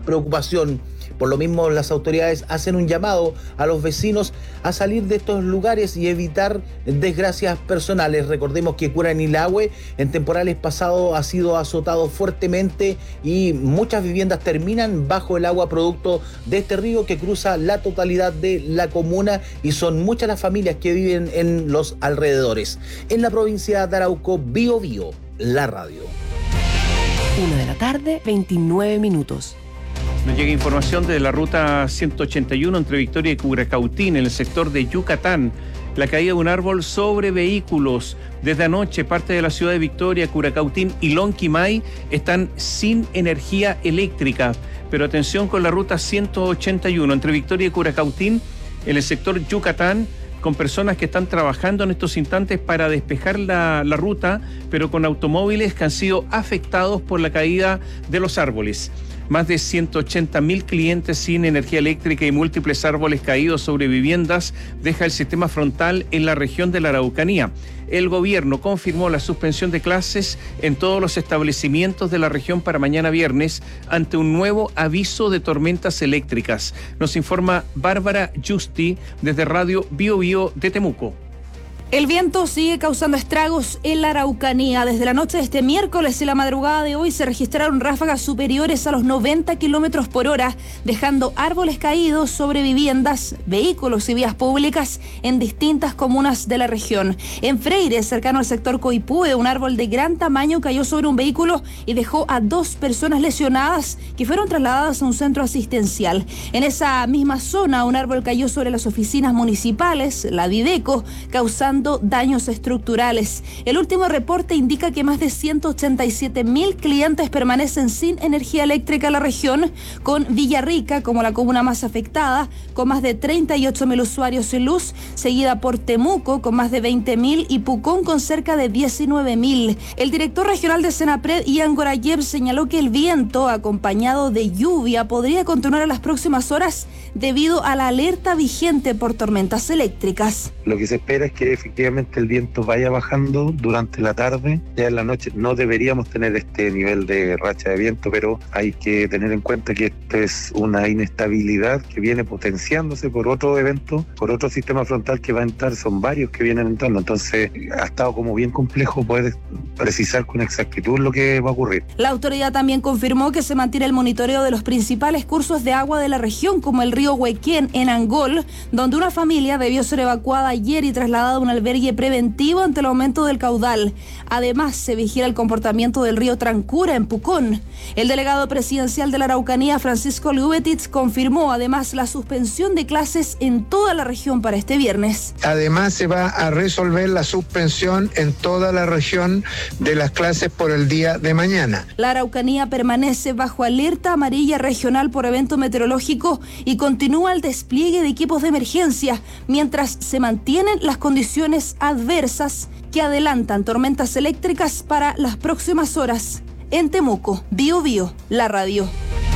preocupación. Por lo mismo, las autoridades hacen un llamado a los vecinos a salir de estos lugares y evitar desgracias personales. Recordemos que Curanilahue en temporales pasados ha sido azotado fuertemente y muchas viviendas terminan bajo el agua producto de este río que cruza la totalidad de la comuna y son muchas las familias que viven en los alrededores. En la provincia de Arauco, Bio Bio, la radio. 1:29 p.m. Nos llega información de la ruta 181 entre Victoria y Curacautín, en el sector de Yucatán. La caída de un árbol sobre vehículos. Desde anoche, parte de la ciudad de Victoria, Curacautín y Lonquimay están sin energía eléctrica. Pero atención con la ruta 181 entre Victoria y Curacautín, en el sector Yucatán, con personas que están trabajando en estos instantes para despejar la ruta, pero con automóviles que han sido afectados por la caída de los árboles. Más de 180.000 clientes sin energía eléctrica y múltiples árboles caídos sobre viviendas deja el sistema frontal en la región de la Araucanía. El gobierno confirmó la suspensión de clases en todos los establecimientos de la región para mañana viernes ante un nuevo aviso de tormentas eléctricas. Nos informa Bárbara Justi desde Radio Bio Bio de Temuco. El viento sigue causando estragos en la Araucanía. Desde la noche de este miércoles y la madrugada de hoy se registraron ráfagas superiores a los 90 kilómetros por hora, dejando árboles caídos sobre viviendas, vehículos y vías públicas en distintas comunas de la región. En Freire, cercano al sector Coipúe, un árbol de gran tamaño cayó sobre un vehículo y dejó a 2 personas lesionadas que fueron trasladadas a un centro asistencial. En esa misma zona, un árbol cayó sobre las oficinas municipales, la Videco, causando daños estructurales. El último reporte indica que más de 187.000 clientes permanecen sin energía eléctrica en la región, con Villarrica como la comuna más afectada, con más de 38.000 usuarios sin luz, seguida por Temuco con más de 20.000 y Pucón con cerca de 19.000. El director regional de Senapred, Ian Gorayev, señaló que el viento, acompañado de lluvia, podría continuar en las próximas horas debido a la alerta vigente por tormentas eléctricas. Lo que se espera es que efectivamente el viento vaya bajando durante la tarde. Ya en la noche no deberíamos tener este nivel de racha de viento, pero hay que tener en cuenta que esto es una inestabilidad que viene potenciándose por otro evento, por otro sistema frontal que va a entrar. Son varios que vienen entrando, entonces ha estado como bien complejo poder precisar con exactitud lo que va a ocurrir. La autoridad también confirmó que se mantiene el monitoreo de los principales cursos de agua de la región, como el río Huequén en Angol, donde una familia debió ser evacuada ayer y trasladada a un albergue preventivo ante el aumento del caudal. Además, se vigila el comportamiento del río Trancura en Pucón. El delegado presidencial de la Araucanía, Francisco Lubetitz, confirmó además la suspensión de clases en toda la región para este viernes. Además, se va a resolver la suspensión en toda la región de las clases por el día de mañana. La Araucanía permanece bajo alerta amarilla regional por evento meteorológico y continúa el despliegue de equipos de emergencia mientras se mantienen las condiciones adversas que adelantan tormentas eléctricas para las próximas horas. En Temuco, Bio Bio, la radio.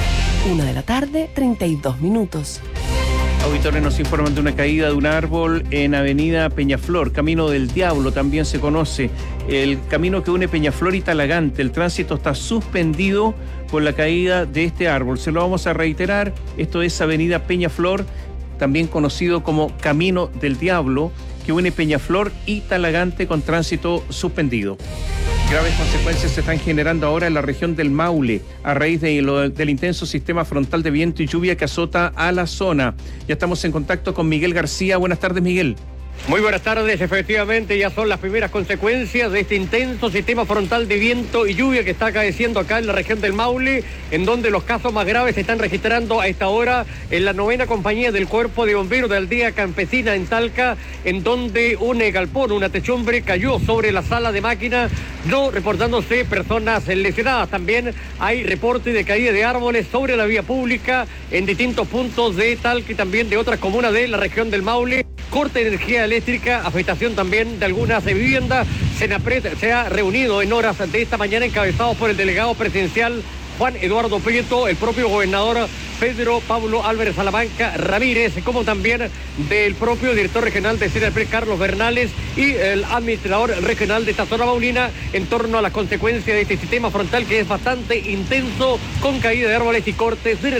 1:32 p.m. Auditores nos informan de una caída de un árbol en Avenida Peñaflor, Camino del Diablo también se conoce, el camino que une Peñaflor y Talagante. El tránsito está suspendido por la caída de este árbol. Se lo vamos a reiterar, esto es Avenida Peñaflor, también conocido como Camino del Diablo, que une Peñaflor y Talagante con tránsito suspendido. Graves consecuencias se están generando ahora en la región del Maule a raíz del intenso sistema frontal de viento y lluvia que azota a la zona. Ya estamos en contacto con Miguel García. Buenas tardes, Miguel. Muy buenas tardes, efectivamente ya son las primeras consecuencias de este intenso sistema frontal de viento y lluvia que está acaeciendo acá en la región del Maule, en donde los casos más graves se están registrando a esta hora en la 9ª compañía del Cuerpo de Bomberos de Aldea Campesina en Talca, en donde un galpón, una techumbre cayó sobre la sala de máquina, no reportándose personas lesionadas. También hay reporte de caída de árboles sobre la vía pública en distintos puntos de Talca y también de otras comunas de la región del Maule. Corte de energía eléctrica, afectación también de algunas viviendas. Senapred se ha reunido en horas de esta mañana, encabezado por el delegado presidencial Juan Eduardo Prieto, el propio gobernador Pedro Pablo Álvarez Salamanca Ramírez, como también del propio director regional de Senapred, Carlos Bernales, y el administrador regional de esta zona maulina, en torno a las consecuencias de este sistema frontal que es bastante intenso, con caída de árboles y cortes de